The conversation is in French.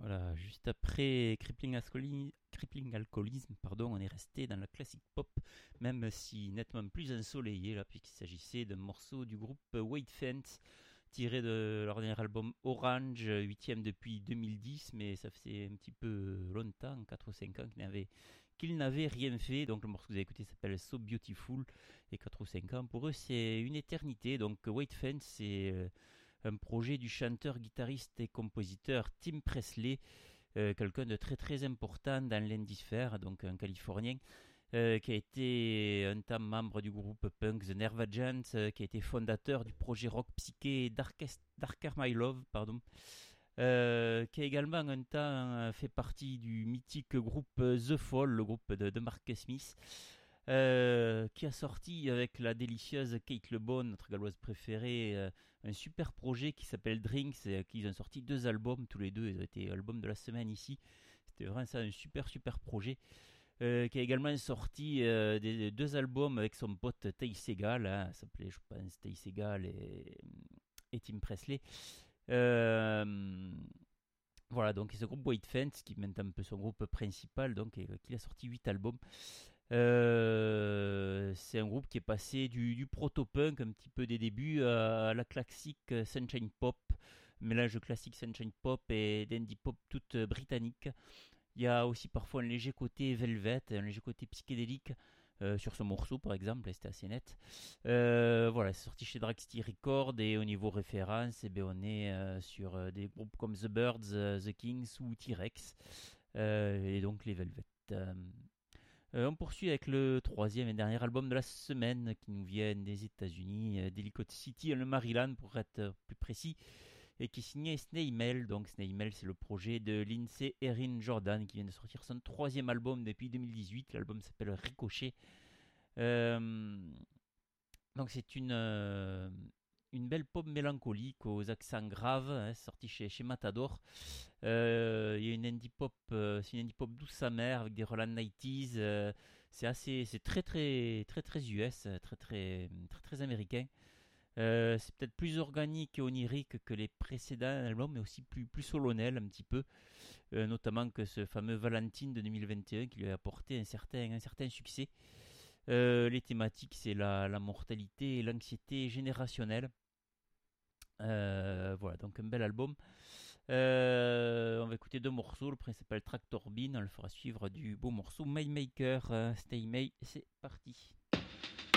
Voilà, juste après Crippling Alcoholism, pardon, on est resté dans la classique pop, même si nettement plus ensoleillé là, puisqu'il s'agissait d'un morceau du groupe White Fence, tiré de leur dernier album Orange, huitième depuis 2010, mais ça faisait un petit peu longtemps, 4 ou 5 ans qu'ils n'avaient rien fait. Donc le morceau que vous avez écouté s'appelle So Beautiful, et 4 ou 5 ans, pour eux c'est une éternité. Donc White Fence, c'est un projet du chanteur, guitariste et compositeur Tim Presley, quelqu'un de très très important dans l'indie-sphère, donc un Californien, qui a été un temps membre du groupe punk The Nerve Agent, qui a été fondateur du projet rock psyché Darker My Love, pardon, qui a également un temps fait partie du mythique groupe The Fall, le groupe de Mark Smith, qui a sorti avec la délicieuse Kate LeBon, notre galloise préférée, un super projet qui s'appelle Drinks, et qu'ils ont sorti 2 albums, tous les deux, ils ont été albums de la semaine ici. C'était vraiment ça, un super super projet. Qui a également sorti des 2 albums avec son pote Tay Segal, hein, ça s'appelait je pense Tay Segal et Tim Presley. Euh, voilà, donc ce groupe White Fence, qui est maintenant un peu son groupe principal, donc, et, qui a sorti 8 albums. C'est un groupe qui est passé du proto-punk un petit peu des débuts à la classique Sunshine Pop, mélange de classique Sunshine Pop et d'indie pop toute britannique. Il y a aussi parfois un léger côté Velvet, un léger côté psychédélique sur ce morceau par exemple, et c'était assez net. Voilà, c'est sorti chez Dragstick Records, et au niveau référence, eh bien, on est sur des groupes comme The Birds, The Kings ou T-Rex, et donc les Velvet. On poursuit avec le troisième et dernier album de la semaine qui nous vient des États-Unis, Delicate City, le Maryland pour être plus précis, et qui est signé Snail. Donc Snail, c'est le projet de Lindsay Erin Jordan qui vient de sortir son troisième album depuis 2018. L'album s'appelle Ricochet. Euh, donc c'est une belle pop mélancolique aux accents graves, hein, sorti chez Matador. Il y a une indie pop, c'est une indie pop douce amère avec des Roland 90s. C'est très très très très US, très très très très américain. C'est peut-être plus organique et onirique que les précédents albums, mais aussi plus solennel un petit peu, notamment que ce fameux Valentine de 2021 qui lui a apporté un certain succès. Les thématiques, c'est la mortalité et l'anxiété générationnelle. Voilà, donc un bel album. On va écouter 2 morceaux. Le principal track Turbine, on le fera suivre du beau morceau My Maker. Stay May, c'est parti.